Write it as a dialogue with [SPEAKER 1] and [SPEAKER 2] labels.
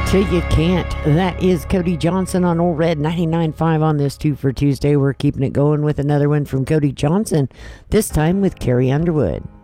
[SPEAKER 1] Till you can't. That is Cody Johnson on Old Red 99.5 on this 2 for Tuesday. We're keeping it going with another one from Cody Johnson, this time with Carrie Underwood.